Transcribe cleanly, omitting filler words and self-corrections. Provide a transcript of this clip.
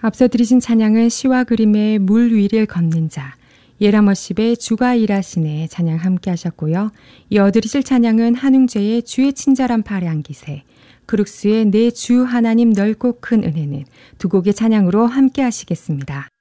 앞서 들으신 찬양은 시와 그림의 물 위를 걷는 자, 예라머십의 주가 일하시네 찬양 함께 하셨고요. 이어 들으실 찬양은 한웅재의 주의 친절한 팔의 안기세, 그룹스의 내 주 하나님 넓고 큰 은혜는 두 곡의 찬양으로 함께 하시겠습니다.